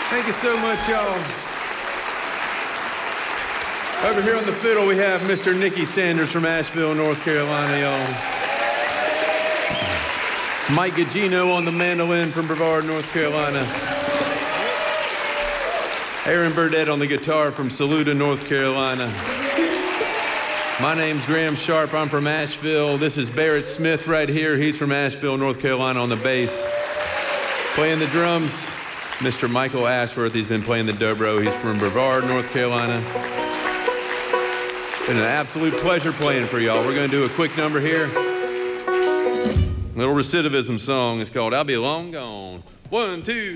Thank you so much, y'all. Over here on the fiddle, we have Mr. Nicky Sanders from Asheville, North Carolina, y'all. Mike Gugino on the mandolin from Brevard, North Carolina. Aaron Burdett on the guitar from Saluda, North Carolina. My name's Graham Sharp. I'm from Asheville. This is Barrett Smith right here. He's from Asheville, North Carolina on the bass. Playing the drums, Mr. Michael Ashworth. He's been playing the dobro. He's from Brevard, North Carolina. Been an absolute pleasure playing for y'all. We're going to do a quick number here. Little recidivism song. It's called I'll Be Long Gone. 1, 2.